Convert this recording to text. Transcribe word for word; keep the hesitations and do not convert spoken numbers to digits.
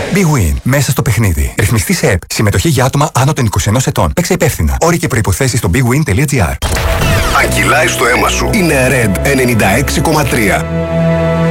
Big Win. Μέσα στο παιχνίδι. Ρυθμιστή σε ΕΠ. Συμμετοχή για άτομα άνω των είκοσι ενός ετών. Παίξε υπεύθυνα. Όροι και προϋποθέσεις στο big win τελεία gr. Αν κυλάει στο αίμα σου, είναι Red ενενήντα έξι κόμμα τρία.